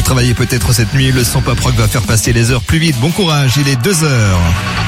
Vous travaillez peut-être cette nuit, le son pop rock va faire passer les heures plus vite. Bon courage, il est 2h.